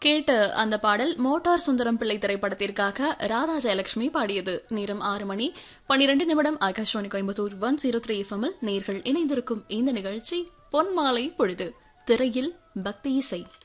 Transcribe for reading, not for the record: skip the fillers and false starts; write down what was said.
கேட்ட அந்த பாடல் மோட்டார் சுந்தரம் பிள்ளை திரைப்படத்திற்காக ராதா ஜெயலட்சுமி பாடியது. நேரம் 6 மணி 12 நிமிடம். ஆகாஷ்வாணி கோயம்புத்தூர் 103 FM நேர்கள் இணைந்திருக்கும் இந்த நிகழ்ச்சி பொன்மாலை பொழுது. திரையில் பக்தி இசை.